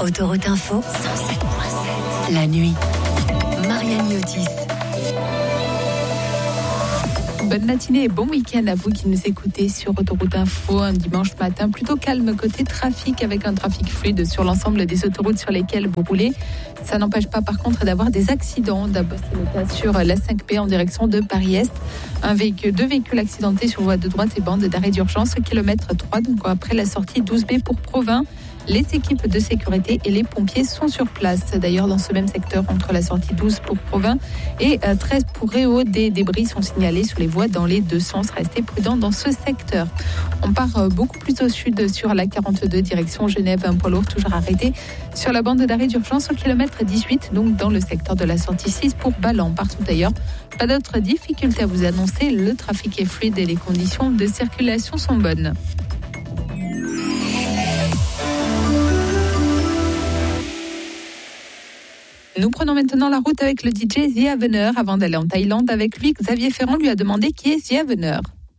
Autoroute Info, 107.7. La nuit. Marianne Yotis. Bonne matinée et bon week-end à vous qui nous écoutez sur Autoroute Info. Un dimanche matin plutôt calme côté trafic, avec un trafic fluide sur l'ensemble des autoroutes sur lesquelles vous roulez. Ça n'empêche pas par contre d'avoir des accidents. D'abord, c'est le cas sur la 5B en direction de Paris-Est. Deux véhicules accidentés sur voie de droite et bande d'arrêt d'urgence au kilomètre 3, donc après la sortie 12B pour Provins. Les équipes de sécurité et les pompiers sont sur place. D'ailleurs, dans ce même secteur, entre la sortie 12 pour Provins et 13 pour Réau, des débris sont signalés sur les voies dans les deux sens. Restez prudents dans ce secteur. On part beaucoup plus au sud sur la 42, direction Genève. Un poids lourd toujours arrêté sur la bande d'arrêt d'urgence au kilomètre 18, donc dans le secteur de la sortie 6 pour Ballan. Partout ailleurs, pas d'autres difficultés à vous annoncer. Le trafic est fluide et les conditions de circulation sont bonnes. Nous prenons maintenant la route avec le DJ The Avener. Avant d'aller en Thaïlande avec lui, Xavier Ferrand lui a demandé qui est The Avener.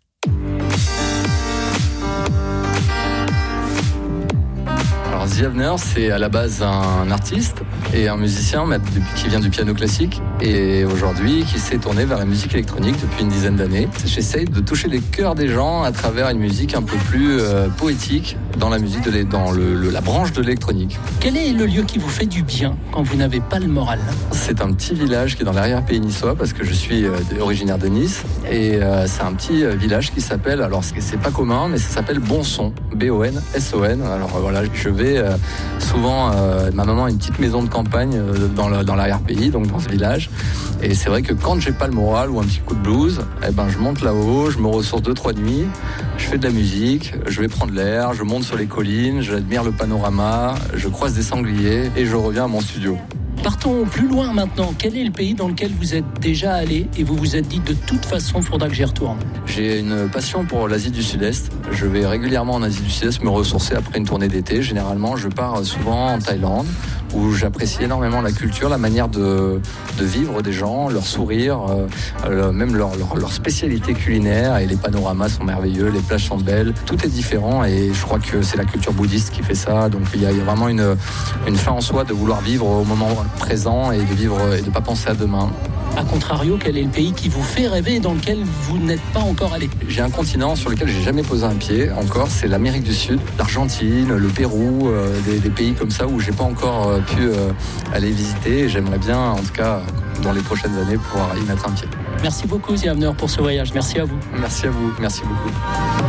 Alors The Avener, c'est à la base un artiste et un musicien qui vient du piano classique et aujourd'hui qui s'est tourné vers la musique électronique depuis une dizaine d'années. J'essaye de toucher les cœurs des gens à travers une musique un peu plus poétique dans la musique, dans la branche de l'électronique. Quel est le lieu qui vous fait du bien quand vous n'avez pas le moral ? C'est un petit village qui est dans l'arrière-pays niçois parce que je suis originaire de Nice et c'est un petit village qui s'appelle, alors c'est pas commun, mais ça s'appelle Bonson, B-O-N-S-O-N. Alors voilà, je vais souvent, ma maman a une petite maison de campagne dans l'arrière-pays, donc dans ce village. Et c'est vrai que quand j'ai pas le moral ou un petit coup de blues, je monte là-haut, je me ressource 2-3 nuits, je fais de la musique, je vais prendre l'air, je monte sur les collines, j'admire le panorama, je croise des sangliers et je reviens à mon studio. Partons plus loin maintenant. Quel est le pays dans lequel vous êtes déjà allé et vous vous êtes dit de toute façon, il faudra que j'y retourne ? J'ai une passion pour l'Asie du Sud-Est. Je vais régulièrement en Asie du Sud-Est me ressourcer après une tournée d'été. Généralement, je pars souvent en Thaïlande où j'apprécie énormément la culture, la manière de vivre des gens, leur sourire, même leur spécialité culinaire. Et les panoramas sont merveilleux, les plages sont belles. Tout est différent et je crois que c'est la culture bouddhiste qui fait ça. Donc il y a vraiment une fin en soi de vouloir vivre au moment présent et de vivre et de pas penser à demain. A contrario, quel est le pays qui vous fait rêver et dans lequel vous n'êtes pas encore allé ? J'ai un continent sur lequel j'ai jamais posé un pied encore, c'est l'Amérique du Sud, l'Argentine, le Pérou, des pays comme ça où j'ai pas encore pu aller visiter. Et j'aimerais bien, en tout cas, dans les prochaines années, pouvoir y mettre un pied. Merci beaucoup, The Avener, pour ce voyage. Merci à vous. Merci à vous. Merci beaucoup.